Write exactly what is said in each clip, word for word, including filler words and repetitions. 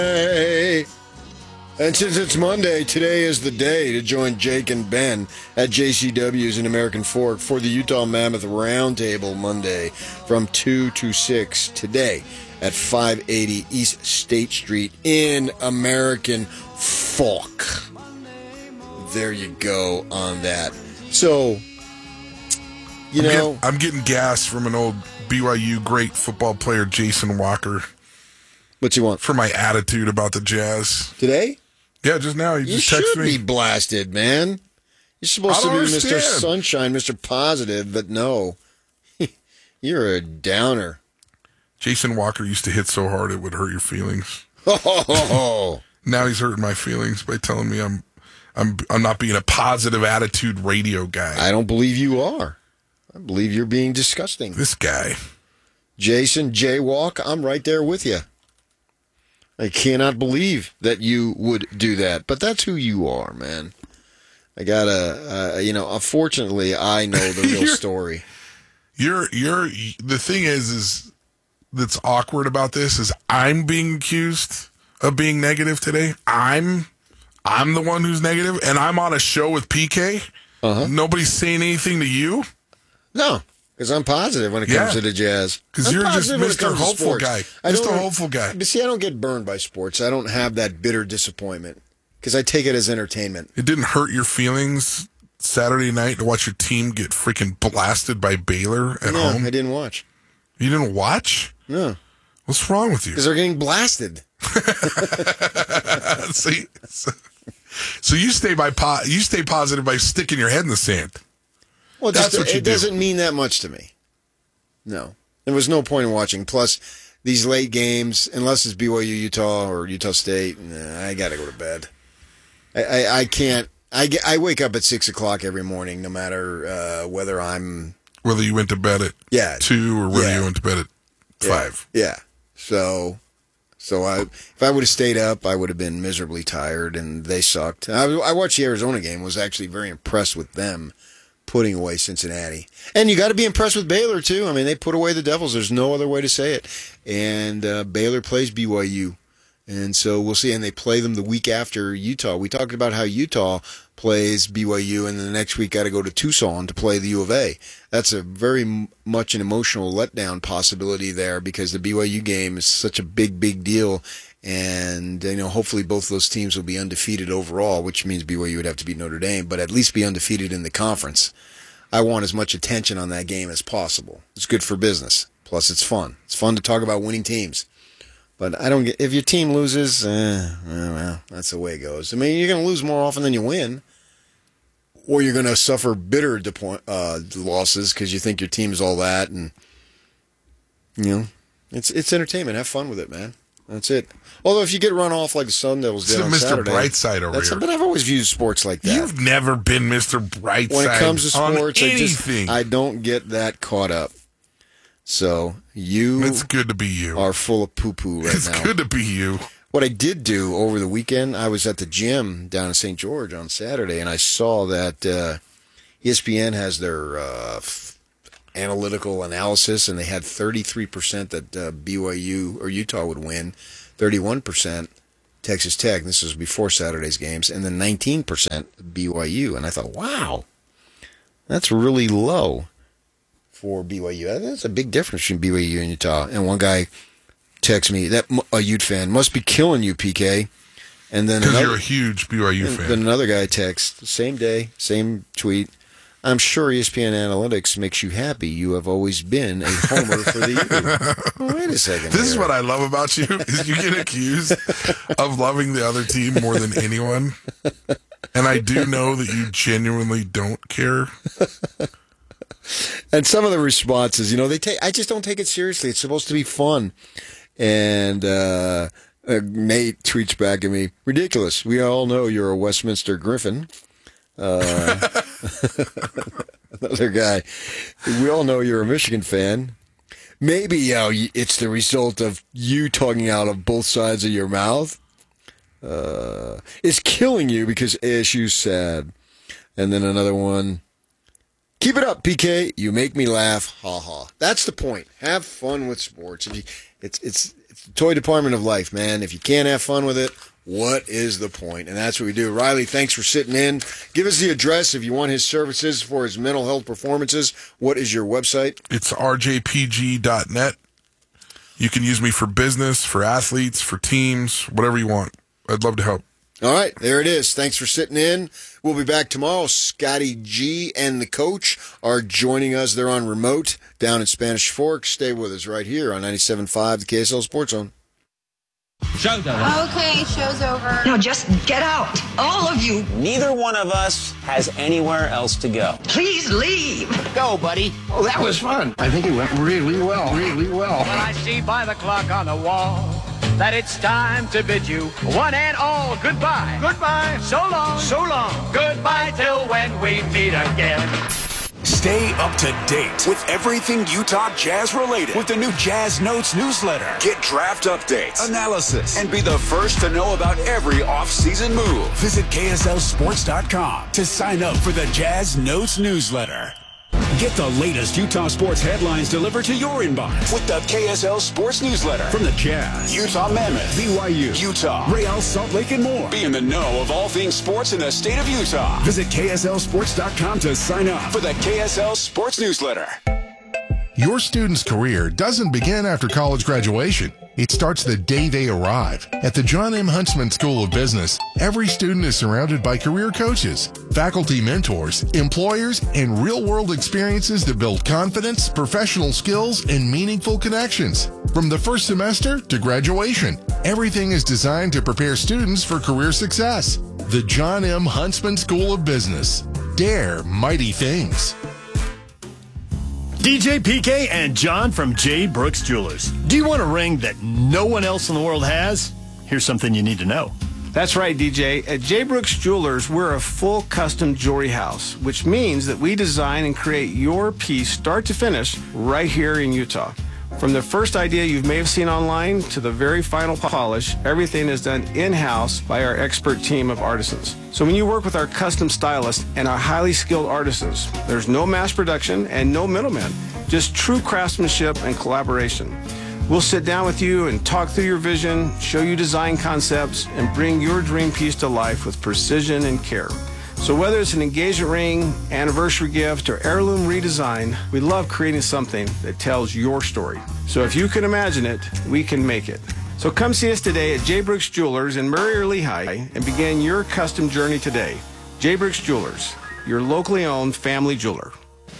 Hey. And since it's Monday, today is the day to join Jake and Ben at J C W's in American Fork for the Utah Mammoth Roundtable Monday from two to six today at five eighty East State Street in American Fork. There you go on that. So, you I'm know... Getting, I'm getting gas from an old B Y U great football player, Jason Walker. What you want? For my attitude about the Jazz. Today? Yeah, just now. He You just texted should me. be blasted, man. You're supposed to be understand. Mister Sunshine, Mister Positive, but no. You're a downer. Jason Walker used to hit so hard it would hurt your feelings. Oh. Now he's hurting my feelings by telling me I'm I'm I'm not being a positive attitude radio guy. I don't believe you are. I believe you're being disgusting. This guy. Jason Jaywalk, I'm right there with you. I cannot believe that you would do that, but that's who you are, man. I gotta, uh, you know, unfortunately, I know the real you're, story. You're, you're, the thing is, is that's awkward about this is I'm being accused of being negative today. I'm, I'm the one who's negative, and I'm on a show with P K. Uh-huh. Nobody's saying anything to you? No. Because I'm positive when it yeah. comes to the Jazz. Because you're just Mister Hopeful guy. Mister Hopeful guy. But see, I don't get burned by sports. I don't have that bitter disappointment. Because I take it as entertainment. It didn't hurt your feelings Saturday night to watch your team get freaking blasted by Baylor at no, home? I didn't watch. You didn't watch? No. What's wrong with you? Because they're getting blasted. See? So, so you stay by po- you stay positive by sticking your head in the sand. Well, That's just, what you it do. doesn't mean that much to me. No. There was no point in watching. Plus, these late games, unless it's B Y U, Utah, or Utah State, nah, I got to go to bed. I, I, I can't. I, get, I wake up at six o'clock every morning, no matter uh, whether I'm... Whether you went to bed at yeah, two or whether yeah, you went to bed at yeah, five. Yeah. So... So I, if I would have stayed up, I would have been miserably tired, and they sucked. I, I watched the Arizona game, was actually very impressed with them putting away Cincinnati. And you got to be impressed with Baylor, too. I mean, they put away the Devils. There's no other way to say it. And uh, Baylor plays B Y U. And so we'll see. And they play them the week after Utah. We talked about how Utah plays B Y U, and then the next week got to go to Tucson to play the U of A. That's a very m- much an emotional letdown possibility there because the B Y U game is such a big, big deal. And, you know, hopefully both those teams will be undefeated overall, which means B Y U would have to beat Notre Dame, but at least be undefeated in the conference. I want as much attention on that game as possible. It's good for business. Plus, it's fun. It's fun to talk about winning teams. But I don't get, if your team loses, eh, well, that's the way it goes. I mean, you're going to lose more often than you win. Or you're going to suffer bitter depo- uh, losses because you think your team's all that. And, you know, it's it's entertainment. Have fun with it, man. That's it. Although if you get run off like the Sun Devils did It's on Mister Saturday. Brightside over that's, here. But I've always viewed sports like that. You've never been Mister Brightside when it comes to sports, on I just anything. I don't get that caught up. So you It's good to be you. are full of poo-poo right it's now. It's good to be you. What I did do over the weekend, I was at the gym down in Saint George on Saturday, and I saw that uh, E S P N has their uh, f- analytical analysis, and they had thirty-three percent that uh, B Y U or Utah would win, thirty-one percent Texas Tech. This was before Saturday's games, and then nineteen percent B Y U. And I thought, wow, that's really low for B Y U. That's a big difference between B Y U and Utah. And one guy texts me, that a Ute fan must be killing you, P K. And then because another, you're a huge B Y U and fan. Then another guy texts, same day, same tweet. I'm sure E S P N Analytics makes you happy. You have always been a homer for the U. Well, wait a second. This here. is what I love about you: is you get accused of loving the other team more than anyone, and I do know that you genuinely don't care. And some of the responses, you know, they take. I just don't take it seriously. It's supposed to be fun. And uh, uh, Nate tweets back at me, ridiculous. We all know you're a Westminster Griffin. Uh, another guy, we all know you're a Michigan fan. Maybe you know, it's the result of you talking out of both sides of your mouth. Uh, it's killing you because A S U's sad. And then another one, keep it up, P K. You make me laugh. Ha ha. That's the point. Have fun with sports. If you, it's it's toy department of life, man. If you can't have fun with it, what is the point? And that's what we do. Riley, thanks for sitting in. Give us the address if you want his services for his mental health performances. What is your website? It's r j p g dot net. You can use me for business, for athletes, for teams, whatever you want. I'd love to help. All right, there it is. Thanks for sitting in. We'll be back tomorrow. Scotty G and the coach are joining us. They're on remote down in Spanish Fork. Stay with us right here on ninety-seven point five, the K S L Sports Zone. Show's over. Okay, show's over. Now just get out, all of you. Neither one of us has anywhere else to go. Please leave. Go, buddy. Oh, that was fun. I think it went really well, really well. Well, I see by the clock on the wall that it's time to bid you one and all goodbye. Goodbye. So long. So long. Goodbye till when we meet again. Stay up to date with everything Utah Jazz related with the new Jazz Notes newsletter. Get draft updates, analysis, and be the first to know about every off-season move. Visit K S L sports dot com to sign up for the Jazz Notes newsletter. Get the latest Utah sports headlines delivered to your inbox with the K S L Sports Newsletter from the Jazz, Utah Mammoth, B Y U, Utah, Real Salt Lake, and more. Be in the know of all things sports in the state of Utah. Visit K S L sports dot com to sign up for the K S L Sports Newsletter. Your student's career doesn't begin after college graduation. It starts the day they arrive. At the John M. Huntsman School of Business, every student is surrounded by career coaches, faculty mentors, employers, and real-world experiences that build confidence, professional skills, and meaningful connections. From the first semester to graduation, everything is designed to prepare students for career success. The John M. Huntsman School of Business. Dare mighty things. D J P K and John from J. Brooks Jewelers. Do you want a ring that no one else in the world has? Here's something you need to know. That's right, D J. At J. Brooks Jewelers, we're a full custom jewelry house, which means that we design and create your piece start to finish right here in Utah. From the first idea you may have seen online to the very final polish, everything is done in-house by our expert team of artisans. So when you work with our custom stylists and our highly skilled artisans, there's no mass production and no middlemen, just true craftsmanship and collaboration. We'll sit down with you and talk through your vision, show you design concepts, and bring your dream piece to life with precision and care. So whether it's an engagement ring, anniversary gift, or heirloom redesign, we love creating something that tells your story. So if you can imagine it, we can make it. So come see us today at J. Brooks Jewelers in Murray or Lehigh and begin your custom journey today. J. Brooks Jewelers, your locally owned family jeweler.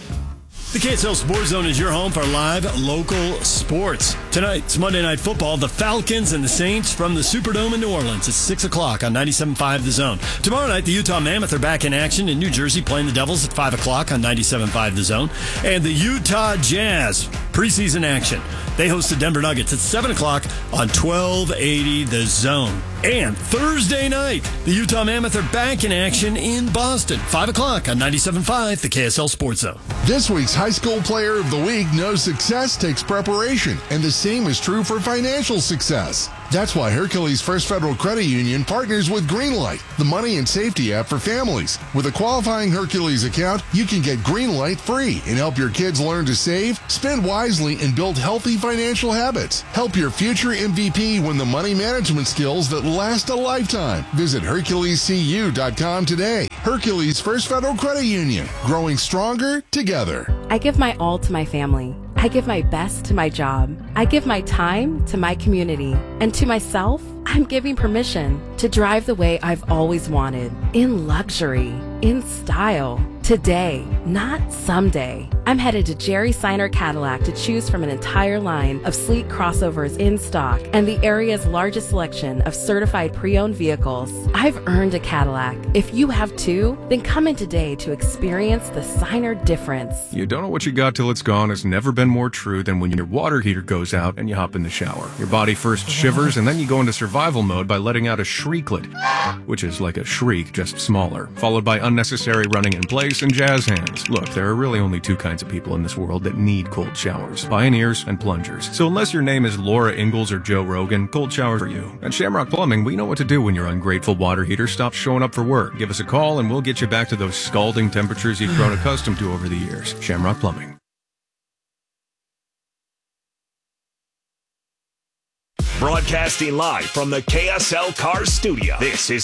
The K S L Sports Zone is your home for live local sports. Tonight, it's Monday Night Football. The Falcons and the Saints from the Superdome in New Orleans. It's six o'clock on ninety-seven point five The Zone. Tomorrow night, the Utah Mammoth are back in action in New Jersey playing the Devils at five o'clock on ninety-seven point five The Zone. And the Utah Jazz, preseason action. They host the Denver Nuggets at seven o'clock on twelve eighty The Zone. And Thursday night, the Utah Mammoth are back in action in Boston. five o'clock on ninety-seven point five The K S L Sports Zone. This week's High School Player of the Week knows success takes preparation, and the same is true for financial success. That's why Hercules First Federal Credit Union partners with Greenlight, the money and safety app for families. With a qualifying Hercules account, you can get Greenlight free and help your kids learn to save, spend wisely, and build healthy financial habits. Help your future M V P win the money management skills that last a lifetime. Visit Hercules C U dot com today. Hercules First Federal Credit Union, growing stronger together. I give my all to my family. I give my best to my job. I give my time to my community. And to myself, I'm giving permission to drive the way I've always wanted. In luxury, in style. Today, not someday. I'm headed to Jerry Seiner Cadillac to choose from an entire line of sleek crossovers in stock and the area's largest selection of certified pre-owned vehicles. I've earned a Cadillac. If you have too, then come in today to experience the Seiner difference. You don't know what you got till it's gone has never been more true than when your water heater goes out and you hop in the shower. Your body first shivers and then you go into survival mode by letting out a shrieklet, which is like a shriek, just smaller, followed by unnecessary running in place and jazz hands. Look, there are really only two kinds of people in this world that need cold showers, pioneers and plungers. So unless your name is Laura Ingalls or Joe Rogan, cold shower for you. At Shamrock Plumbing, we know what to do when your ungrateful water heater stops showing up for work. Give us a call and we'll get you back to those scalding temperatures you've grown accustomed to over the years. Shamrock Plumbing. Broadcasting live from the K S L Cars studio. This is